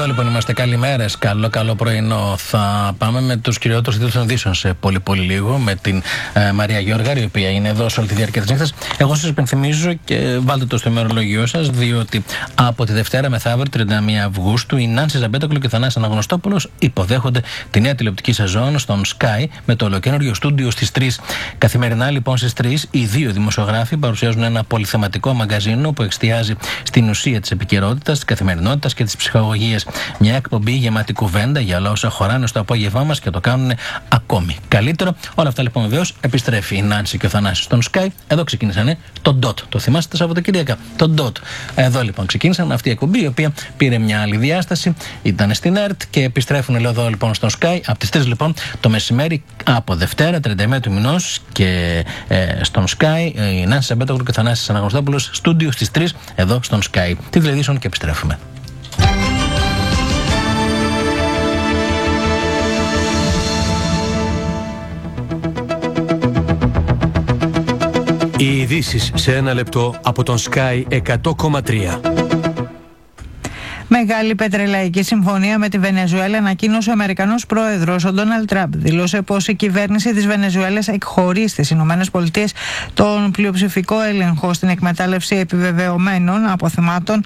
λοιπόν είμαστε. Καλημέρες, καλό πρωινό. Θα πάμε με τους κυριότερους τίτλους των ειδήσεων σε πολύ λίγο με την Μαρία Γιώργαρη, η οποία είναι εδώ σε όλη τη διάρκεια της νύχτας. Εγώ σας υπενθυμίζω και βάλτε το στο ημερολογιό σας, διότι από τη Δευτέρα μεθαύριο, 31 Αυγούστου, η Νάνση Ζαμπέτοκλου και ο Θανάσης Αναγνωστόπουλος υποδέχονται τη νέα τηλεοπτική σεζόν στον Sky με το ολοκαίνουργιο στούντιο στις 3. Καθημερινά λοιπόν στις 3 οι δύο δημοσιογράφοι παρουσιάζουν ένα πολυθεματικό μαγκαζίνο που εστιάζει στην ουσία της επικαιρότητας, της καθημερινότητας και της ψυχαγωγίας. Μια εκπομπή γεμάτη κουβέντα για όλα όσα χωράνε στο απόγευμά μας και το κάνουν ακόμη καλύτερο. Όλα αυτά λοιπόν βεβαίως επιστρέφει η Νάνση και ο Θανάσης στον Sky. Εδώ ξεκίνησανε το DOT. Το θυμάστε τα Σαββατοκύριακα. Το DOT. Εδώ λοιπόν ξεκίνησαν αυτή η εκπομπή, η οποία πήρε μια άλλη διάσταση. Ήταν στην ΕΡΤ και επιστρέφουν εδώ λοιπόν στον Sky από τις 3 λοιπόν το μεσημέρι από Δευτέρα, 31 του μηνός και στον Sky. Η Νάνση Ζαμπέτοκλου και ο Θανάσης Αναγνωστόπουλος στούντιο στις 3 εδώ στον Sky. Τι ειδήσεων και επιστρέφουμε. Οι ειδήσεις σε ένα λεπτό από τον Sky 100,3. Μεγάλη πετρελαϊκή συμφωνία με τη Βενεζουέλα ανακοίνωσε ο Αμερικανός πρόεδρος, ο Ντόναλντ Τραμπ. Δήλωσε πως η κυβέρνηση της Βενεζουέλας εκχωρεί στις ΗΠΑ τον πλειοψηφικό έλεγχο στην εκμετάλλευση επιβεβαιωμένων αποθεμάτων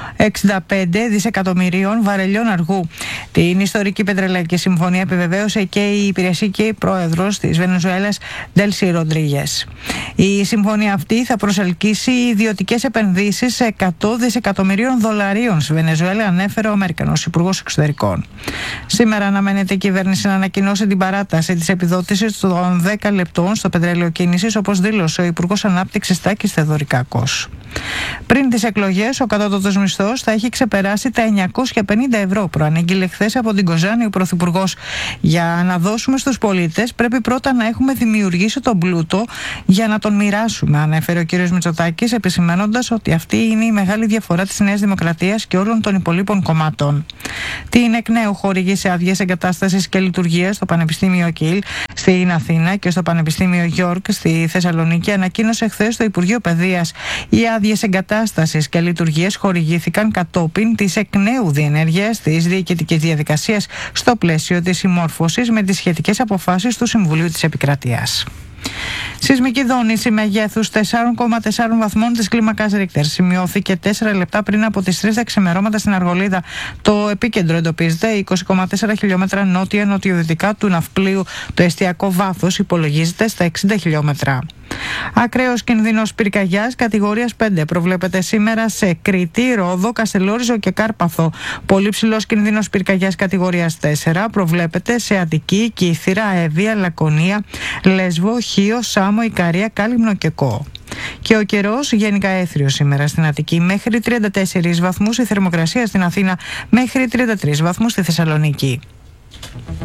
65 δισεκατομμυρίων βαρελιών αργού. Την ιστορική πετρελαϊκή συμφωνία επιβεβαίωσε και η υπηρεσιακή πρόεδρος της Βενεζουέλας, Ντέλσι Ροντρίγες. Η συμφωνία αυτή θα προσελκύσει ιδιωτικές επενδύσεις 100 δισεκατομμυρίων δολαρίων στη Βενεζουέλα, ανέφερε ο Αμερικανός Υπουργός Εξωτερικών. Σήμερα αναμένεται η κυβέρνηση να ανακοινώσει την παράταση της επιδότησης των 10 λεπτών στο πετρέλαιο κίνησης, όπως δήλωσε ο Υπουργός Ανάπτυξης Τάκης Θεοδωρικάκος. Πριν τις εκλογές, ο κατώτατος μισθός θα έχει ξεπεράσει τα 950 ευρώ. Προανήγγειλε χθες από την Κοζάνη ο Πρωθυπουργός. Για να δώσουμε στους πολίτες, πρέπει πρώτα να έχουμε δημιουργήσει τον πλούτο για να τον μοιράσουμε, ανέφερε ο κ. Μητσοτάκης, επισημαίνοντας ότι αυτή είναι η μεγάλη διαφορά της Νέας Δημοκρατίας και όλων των υπολείπων κομμάτων. Την εκ νέου χορήγησε άδειες εγκατάστασης και λειτουργίας στο Πανεπιστήμιο Κιλ στην Αθήνα και στο Πανεπιστήμιο Γιόρκ στη Θεσσαλονίκη, ανακοίνωσε χθες το Υπουργείο Παιδείας. Οι άδειες εγκατάστασης και λειτουργίες χορηγήθηκαν κατόπιν της εκ νέου διενέργειας της διοικητικής διαδικασίας στο πλαίσιο της συμμόρφωσης με τις σχετικές αποφάσεις του Συμβουλίου της Επικρατείας. Σεισμική δόνηση μεγέθους 4,4 βαθμών της κλίμακας Ρίχτερ σημειώθηκε 4 λεπτά πριν από τις 3 τα ξημερώματα στην Αργολίδα. Το επίκεντρο εντοπίζεται 20,4 χιλιόμετρα νότια-νοτιοδυτικά του ναυπλίου. Το εστιακό βάθος υπολογίζεται στα 60 χιλιόμετρα. Ακραίος κινδύνος πυρκαγιάς κατηγορίας 5 προβλέπεται σήμερα σε Κρήτη, Ρόδο, Καστελόριζο και Κάρπαθο. Πολύ ψηλός κινδύνος πυρκαγιάς κατηγορίας 4 προβλέπεται σε Αττική, Κύθυρα, Εύβοια, Λακωνία, Λέσβο, Χίο, Σάμο, Ικαρία, Κάλυμνο και Κό. Και ο καιρός γενικά έθριος σήμερα στην Αττική μέχρι 34 βαθμούς, η θερμοκρασία στην Αθήνα μέχρι 33 βαθμούς στη Θεσσαλονίκη.